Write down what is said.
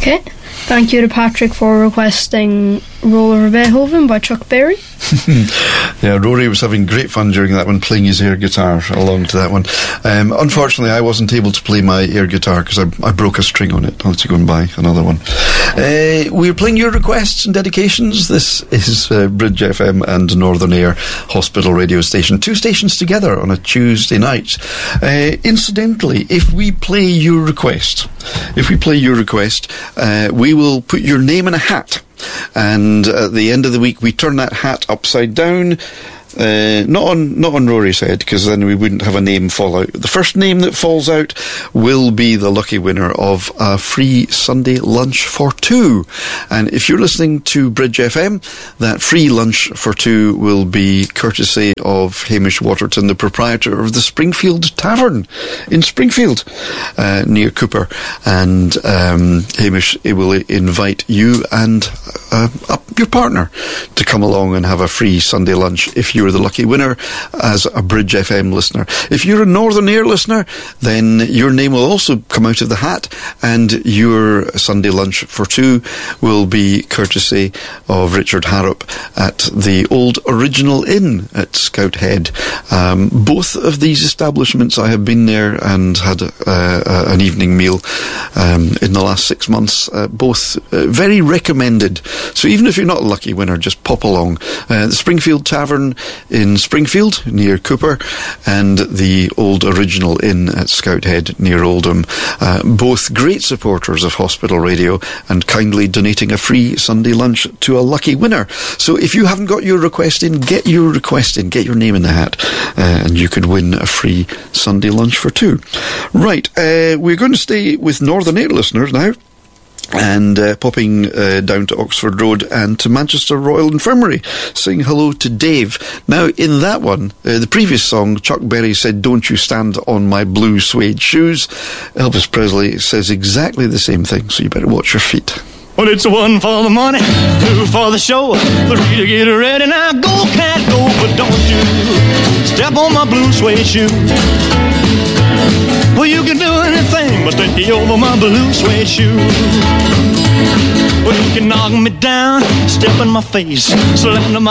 Okay. Thank you to Patrick for requesting Roll Over Beethoven by Chuck Berry. Yeah, Rory was having great fun during that one, playing his air guitar along to that one. Unfortunately, I wasn't able to play my air guitar because I broke a string on it. I'll have to go and buy another one. We're playing your requests and dedications. This is Bridge FM and Northern Air Hospital radio station. 2 stations together on a Tuesday night. Incidentally, if we play your request, we will put your name in a hat. And at the end of the week, we turn that hat upside down. Not on Rory's head, because then we wouldn't have a name fall out. The first name that falls out will be the lucky winner of a free Sunday lunch for 2. And if you're listening to Bridge FM, that free lunch for 2 will be courtesy of Hamish Waterton, the proprietor of the Springfield Tavern in Springfield, near Cooper. And Hamish will invite you and your partner to come along and have a free Sunday lunch if you're the lucky winner as a Bridge FM listener. If you're a Northern Air listener, then your name will also come out of the hat, and your Sunday lunch for 2 will be courtesy of Richard Harrop at the Old Original Inn at Scout Head. Both of these establishments, I have been there and had an evening meal in the last 6 months. Both very recommended. So even if you're not a lucky winner, just pop along. The Springfield Tavern in Springfield near Cooper, and the Old Original Inn at Scout Head near Oldham. Both great supporters of Hospital Radio and kindly donating a free Sunday lunch to a lucky winner. So if you haven't got your request in, get your request in, get your name in the hat, and you could win a free Sunday lunch for 2. Right, we're going to stay with Northern Air listeners now, and popping down to Oxford Road and to Manchester Royal Infirmary, saying hello to Dave. Now, in that one, the previous song, Chuck Berry said, "Don't you stand on my blue suede shoes." Elvis Presley says exactly the same thing, so you better watch your feet. Well, it's 1 for the money, 2 for the show, 3 to get ready. Now go, cat, go, but don't you step on my blue suede shoe. Well, you can do anything but take you over my blue suede shoe. Well, you can knock me down, step in my face, slam to my